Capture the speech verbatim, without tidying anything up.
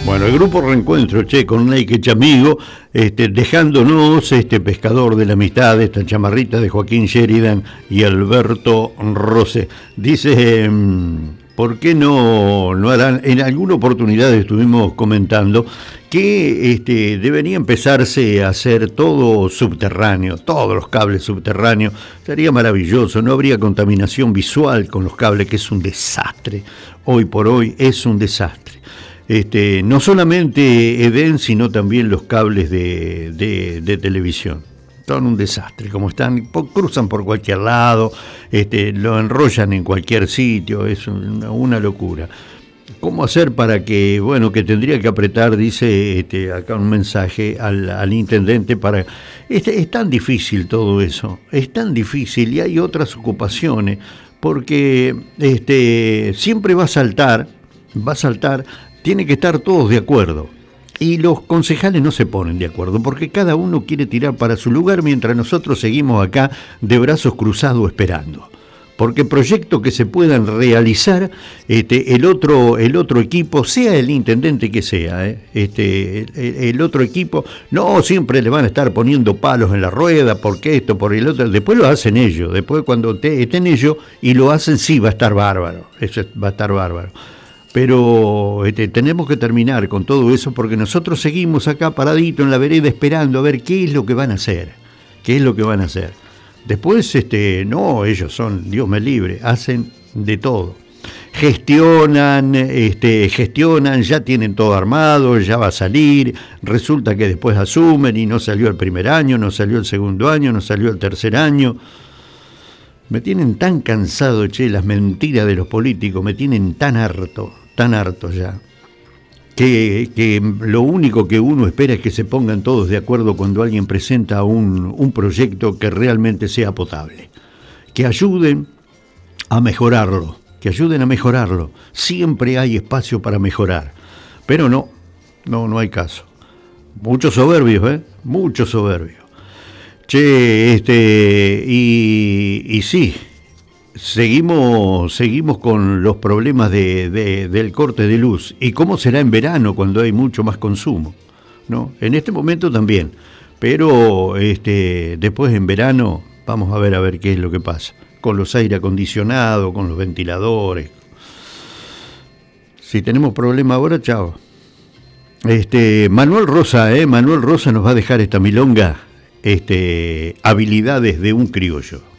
Bueno, el grupo Reencuentro, che, con Neike Chamigo, este, dejándonos este pescador de la amistad, esta chamarrita de Joaquín Sheridan y Alberto Rosé. Dice, ¿por qué no, no harán? En alguna oportunidad estuvimos comentando que este, debería empezarse a hacer todo subterráneo, todos los cables subterráneos. Sería maravilloso, no habría contaminación visual con los cables, que es un desastre. Hoy por hoy es un desastre. Este, no solamente Edén, sino también los cables de, de, de televisión. Son un desastre, como están, po, cruzan por cualquier lado, este, lo enrollan en cualquier sitio, es una, una locura. ¿Cómo hacer para que, bueno, que tendría que apretar, dice este, acá un mensaje al, al intendente, para... Este, es tan difícil todo eso, es tan difícil, y hay otras ocupaciones, porque este, siempre va a saltar, va a saltar, tiene que estar todos de acuerdo. Y los concejales no se ponen de acuerdo, porque cada uno quiere tirar para su lugar mientras nosotros seguimos acá de brazos cruzados esperando. Porque proyectos que se puedan realizar, este, el otro, el otro equipo, sea el intendente que sea, ¿eh? este, el, el otro equipo, no siempre le van a estar poniendo palos en la rueda, porque esto, por el otro, después lo hacen ellos, después cuando te, estén ellos y lo hacen, sí, va a estar bárbaro, eso va a estar bárbaro. Pero este, tenemos que terminar con todo eso, porque nosotros seguimos acá paraditos en la vereda esperando a ver qué es lo que van a hacer, qué es lo que van a hacer. Después, este, no, ellos son, Dios me libre, hacen de todo. Gestionan, este, gestionan, ya tienen todo armado, ya va a salir, resulta que después asumen y no salió el primer año, no salió el segundo año, no salió el tercer año. Me tienen tan cansado, che, las mentiras de los políticos, me tienen tan harto, tan harto ya, que, que lo único que uno espera es que se pongan todos de acuerdo cuando alguien presenta un, un proyecto que realmente sea potable, que ayuden a mejorarlo, que ayuden a mejorarlo. Siempre hay espacio para mejorar, pero no, no, no hay caso. Muchos soberbios, ¿eh? Muchos soberbios. Che, este, y, y sí, seguimos, seguimos con los problemas de, de, del corte de luz. ¿Y cómo será en verano cuando hay mucho más consumo? ¿No? En este momento también, pero este, después en verano vamos a ver a ver qué es lo que pasa. Con los aire acondicionados, con los ventiladores. Si tenemos problema ahora, chao. Este, Manuel Rosa, eh, Manuel Rosa nos va a dejar esta milonga. Este, habilidades de un criollo.